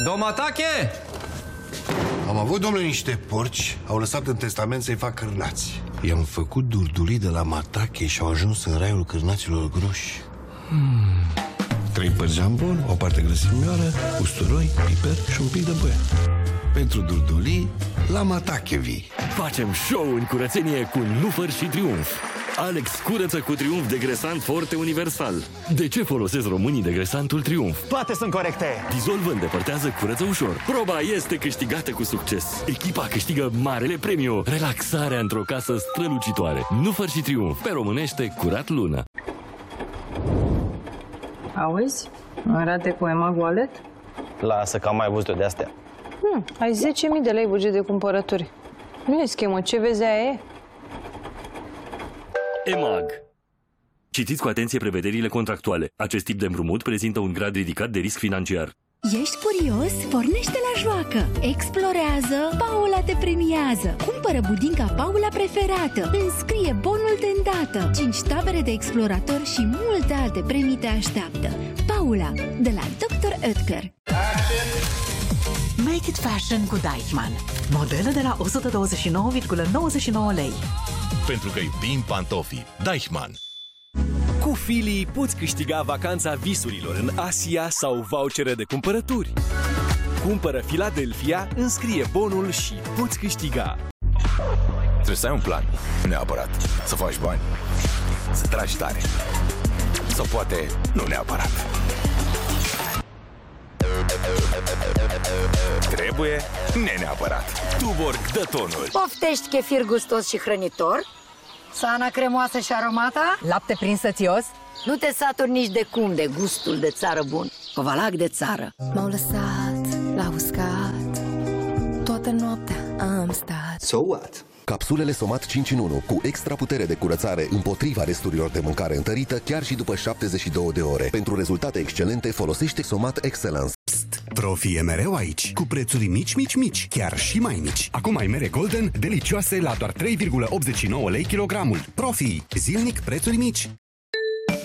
Domatache! Am avut, domnule, niște porci. Au lăsat în testament să-i fac cârnați. I-am făcut durdulii de la Matache și au ajuns în raiul cârnaților groși. 3 părți jambon, o parte grăsimioară, usturoi, piper și un pic de băie. Pentru durdulii, la Matache vii. Facem show în curățenie cu Nufăr și Triumf. Alex curăță cu Triumf degresant Forte Universal. De ce folosesc românii degresantul Triumf? Toate sunt corecte! Dizolvând, depărtează, curăță ușor. Proba este câștigată cu succes. Echipa câștigă marele premiu. Relaxarea într-o casă strălucitoare. Nufăr și Triumf. Pe românește, curat lună. Auzi? Arate cu EMAG Wallet? Lasă că am mai văzut-o de astea. Ai 10.000 de lei buget de cumpărături. Nu e schemă, ce vezi aia e? EMAG. Citiți cu atenție prevederile contractuale. Acest tip de împrumut prezintă un grad ridicat de risc financiar. Ești curios? Pornește la joacă! Explorează! Paula te premiază! Cumpără budinca Paula preferată! Înscrie bonul de îndată! 5 tabere de explorator și multe alte premii te așteaptă! Paula, de la Dr. Oetker. Make it fashion cu Deichmann. Modele de la 129,99 lei. Pentru că iubim pantofii. Deichmann. Cu Fili poți câștiga vacanța visurilor în Asia sau vouchere de cumpărături. Cumpără Philadelphia, înscrie bonul și poți câștiga. Trebuie să ai un plan, neapărat. Să faci bani, să tragi tare. Sau poate nu neapărat. Trebuie neapărat. Tuborg dă tonul. Poftești chefir gustos și hrănitor? Sana cremoasă și aromata? Lapte prins sățios? Nu te saturi nici de cum de gustul de țară bun. Covalac de țară. M-au lăsat la uscat, toată noaptea am stat. So what? Capsulele Somat 5 în 1 cu extra putere de curățare împotriva resturilor de mâncare întărită chiar și după 72 de ore. Pentru rezultate excelente folosește Somat Excellence. Psst! Profi e mereu aici, cu prețuri mici, chiar și mai mici. Acum ai mere Golden, delicioase la doar 3,89 lei kilogramul. Profi, zilnic prețuri mici.